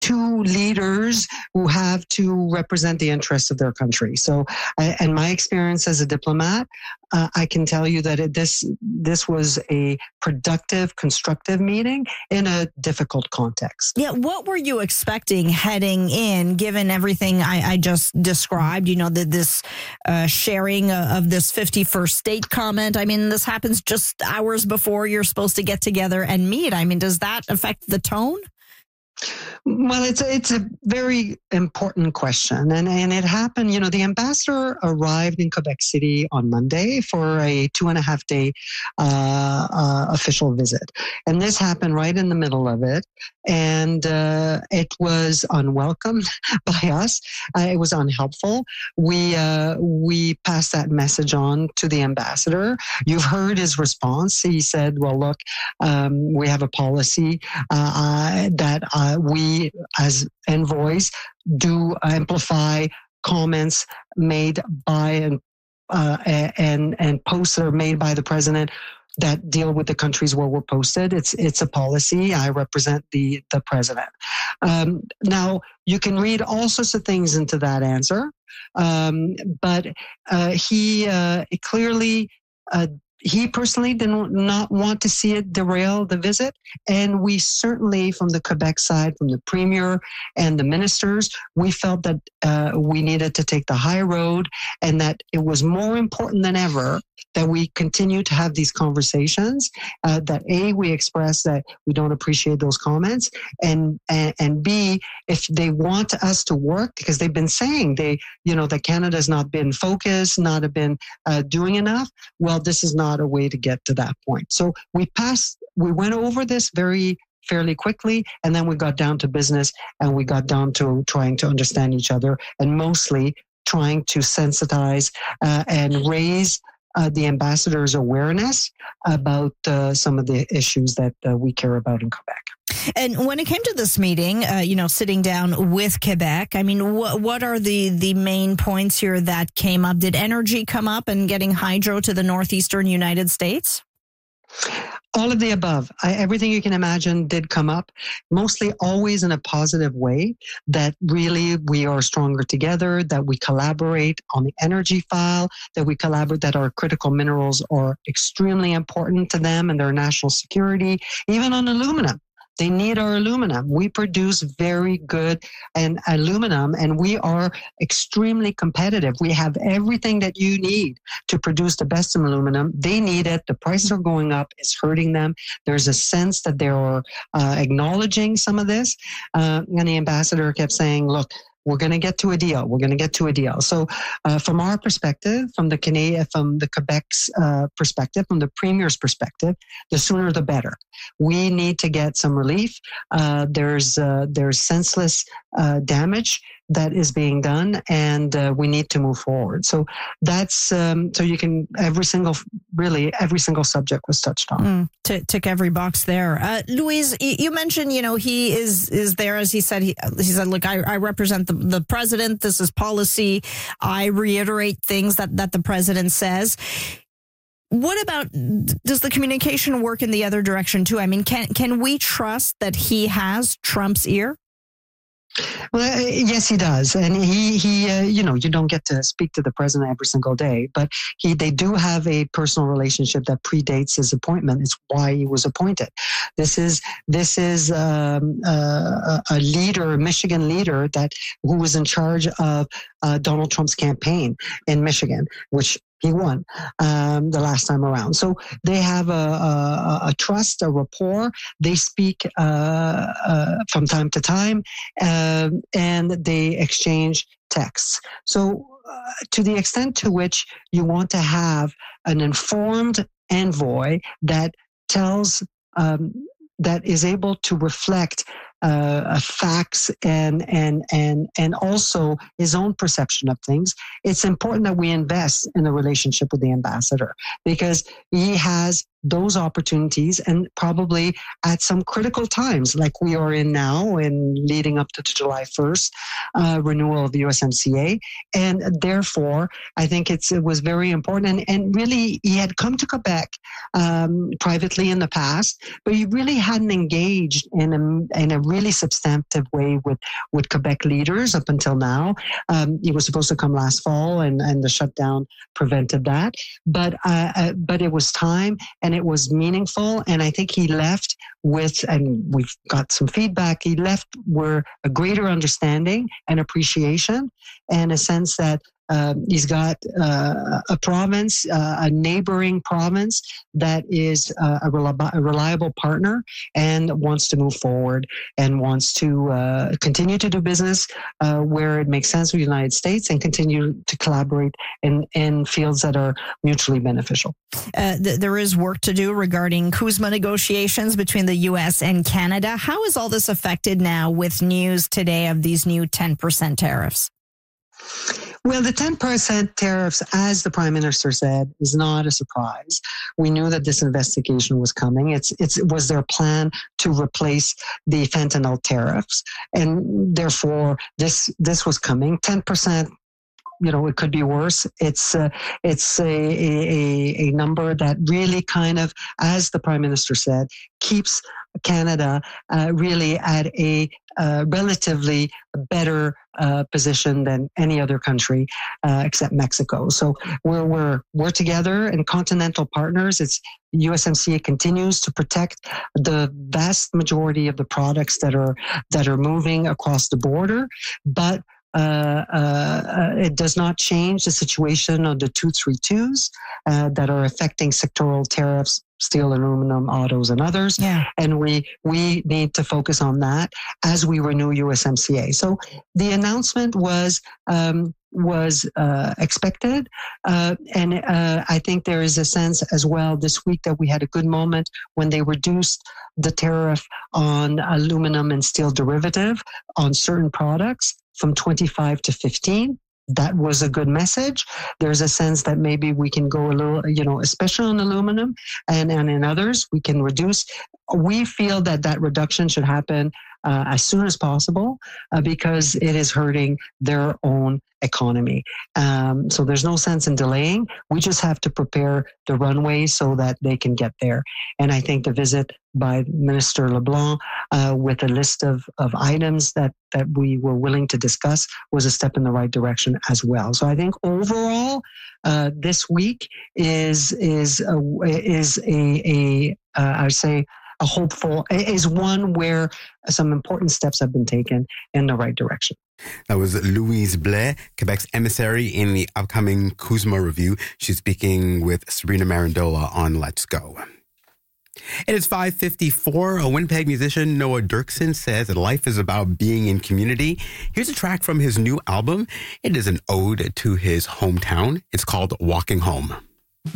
two leaders who have to represent the interests of their country. So, and my experience as a diplomat, I can tell you that this was a productive, constructive meeting in a difficult context. Yeah, what were you expecting heading in, given everything I just described? You know, this sharing of this 51st state comment. I mean, this happens just hours before you're supposed to get together and meet. I mean, does that affect the tone? Well, it's a very important question. And it happened, you know, the ambassador arrived in Quebec City on Monday for a 2.5 day official visit. And this happened right in the middle of it. And it was unwelcome by us. It was unhelpful. We passed that message on to the ambassador. You've heard his response. He said, well, look, we have a policy that we as envoys do amplify comments made by and posts that are made by the president that deal with the countries where we're posted. It's a policy. I represent the president. Now you can read all sorts of things into that answer, but he clearly. He personally did not want to see it derail the visit. And we certainly, from the Quebec side, from the premier and the ministers, we felt that we needed to take the high road and that it was more important than ever that we continue to have these conversations, that A, we express that we don't appreciate those comments, and B, if they want us to work, because they've been saying that Canada's not been focused, not have been doing enough, well, this is not a way to get to that point. So we went over this fairly quickly, and then we got down to business, and we got down to trying to understand each other, and mostly trying to sensitize and raise the ambassador's awareness about some of the issues that we care about in Quebec. And when it came to this meeting, sitting down with Quebec, I mean, what are the main points here that came up? Did energy come up and getting hydro to the northeastern United States? All of the above. Everything you can imagine did come up, mostly always in a positive way, that really we are stronger together, that we collaborate on the energy file, that our critical minerals are extremely important to them and their national security, even on aluminum. They need our aluminum. We produce very good aluminum, and we are extremely competitive. We have everything that you need to produce the best in aluminum. They need it. The prices are going up. It's hurting them. There's a sense that they're acknowledging some of this. And the ambassador kept saying, look, we're going to get to a deal. We're going to get to a deal. So from our perspective, from the Quebec's perspective, from the premier's perspective, the sooner the better. We need to get some relief. There's senseless damage that is being done, and we need to move forward. So that's so you can every single subject was touched on. Tick every box there. Louise, you mentioned he is there, as he said. He said, look, I represent the president. This is policy. I reiterate things that the president says. What about, does the communication work in the other direction too? I mean, can we trust that he has Trump's ear? Well, yes, he does. And he you don't get to speak to the president every single day, but they do have a personal relationship that predates his appointment. It's why he was appointed. This is a leader, a Michigan leader who was in charge of Donald Trump's campaign in Michigan, which he won the last time around. So they have a trust, a rapport. They speak from time to time, and they exchange texts. So to the extent to which you want to have an informed envoy that tells that is able to reflect facts and also his own perception of things, it's important that we invest in the relationship with the ambassador, because he has those opportunities, and probably at some critical times like we are in now and leading up to the July 1st renewal of the USMCA. And therefore, I think it was very important. And really, he had come to Quebec privately in the past, but he really hadn't engaged in a really substantive way with Quebec leaders up until now. He was supposed to come last fall, and the shutdown prevented that. But it was time, and it was meaningful. And I think he left with, and we've got some feedback, he left with a greater understanding and appreciation, and a sense that he's got a province, a neighboring province that is a reliable partner and wants to move forward and wants to continue to do business where it makes sense with the United States and continue to collaborate in fields that are mutually beneficial. There is work to do regarding CUSMA negotiations between the U.S. and Canada. How is all this affected now with news today of these new 10% tariffs? Well, the 10% tariffs, as the Prime Minister said, is not a surprise. We knew that this investigation was coming. It was their plan to replace the fentanyl tariffs, and therefore this was coming. 10%. It could be worse. It's a number that really kind of, as the Prime Minister said, keeps Canada really at a relatively better position than any other country except Mexico. So we're together and continental partners. It's USMCA continues to protect the vast majority of the products that are moving across the border, but it does not change the situation of the 232s that are affecting sectoral tariffs, steel, aluminum, autos, and others. Yeah. And we need to focus on that as we renew USMCA. So the announcement was expected. And I think there is a sense as well this week that we had a good moment when they reduced the tariff on aluminum and steel derivative on certain products from 25 to 15. That was a good message. There's a sense that maybe we can go a little, especially on aluminum and in others, we can reduce. We feel that reduction should happen as soon as possible because it is hurting their own economy. So there's no sense in delaying. We just have to prepare the runway so that they can get there. And I think the visit by Minister LeBlanc with a list of items that we were willing to discuss was a step in the right direction as well. So I think overall, this week is a hopeful, is one where some important steps have been taken in the right direction. That was Louise Blais, Quebec's emissary in the upcoming CUSMA review. She's speaking with Sabrina Marandola on Let's Go. It is 5:54. A Winnipeg musician, Noah Dirksen, says that life is about being in community. Here's a track from his new album. It is an ode to his hometown. It's called Walking Home.